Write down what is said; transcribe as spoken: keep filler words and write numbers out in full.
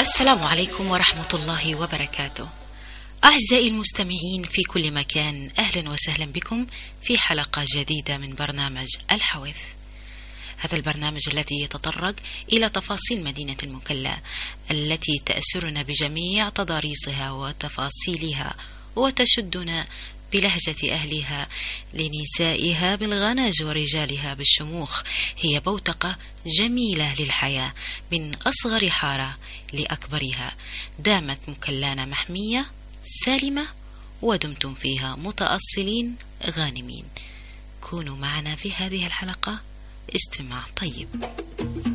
السلام عليكم ورحمة الله وبركاته. أعزائي المستمعين في كل مكان، أهلا وسهلا بكم في حلقة جديدة من برنامج الحوف. هذا البرنامج الذي يتطرق إلى تفاصيل مدينة المكلا التي تأسرنا بجميع تضاريسها وتفاصيلها وتشدنا بلهجة أهلها لنسائها بالغنج ورجالها بالشموخ. هي بوتقة جميلة للحياة من أصغر حارة لأكبرها. دامت مكلانا محمية سالمة ودمتم فيها متأصلين غانمين. كونوا معنا في هذه الحلقة، استماع طيب.